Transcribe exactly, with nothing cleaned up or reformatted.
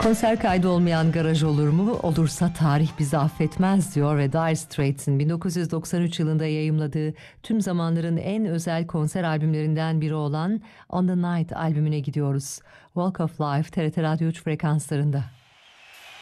Konser kaydı olmayan garaj olur mu? Olursa tarih bizi affetmez diyor ve Dire Straits'in bin dokuz yüz doksan üç yılında yayımladığı tüm zamanların en özel konser albümlerinden biri olan On the Night albümüne gidiyoruz. Walk of Life T R T Radyo üç frekanslarında.